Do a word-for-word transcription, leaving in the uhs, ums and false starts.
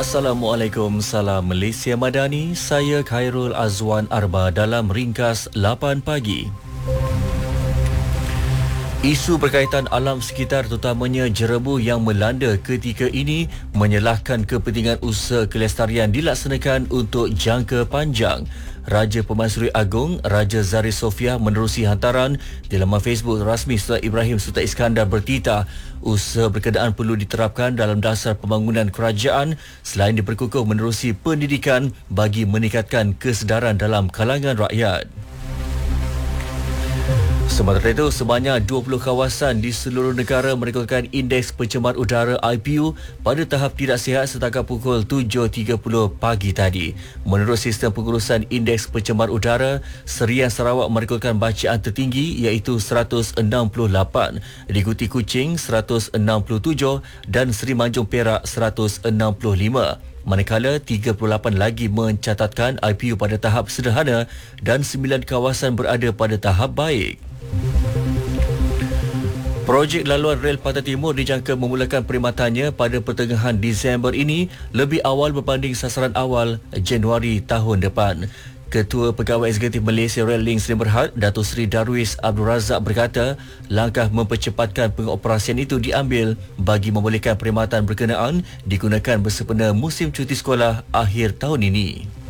Assalamualaikum, salam Malaysia Madani. Saya Khairul Azwan Arba dalam ringkas lapan pagi. Isu berkaitan alam sekitar terutamanya jerebu yang melanda ketika ini menyalahkan kepentingan usaha kelestarian dilaksanakan untuk jangka panjang. Raja Pemansuri Agong, Raja Zahir Sofia menerusi hantaran di laman Facebook rasmi Sultan Ibrahim Sultan Iskandar bertitah usaha berkenaan perlu diterapkan dalam dasar pembangunan kerajaan selain diperkukuh menerusi pendidikan bagi meningkatkan kesedaran dalam kalangan rakyat. Sementara itu, sebanyak dua puluh kawasan di seluruh negara merekodkan indeks pencemar udara I P U pada tahap tidak sihat setakat pukul tujuh tiga puluh pagi tadi. Menurut sistem pengurusan indeks pencemar udara, Serian Sarawak merekodkan bacaan tertinggi iaitu seratus enam puluh lapan, diikuti Kuching seratus enam puluh tujuh dan Seri Manjung Perak seratus enam puluh lima. Manakala tiga puluh lapan lagi mencatatkan I P U pada tahap sederhana dan sembilan kawasan berada pada tahap baik. Projek laluan rel Pantai Timur dijangka memulakan perkhidmatannya pada pertengahan Disember ini lebih awal berbanding sasaran awal Januari tahun depan. Ketua Pegawai Eksekutif Malaysia Rail Link Sdn Bhd, Datuk Seri Darwis Abdul Razak berkata, langkah mempercepatkan pengoperasian itu diambil bagi membolehkan perkhidmatan berkenaan digunakan bersempena musim cuti sekolah akhir tahun ini.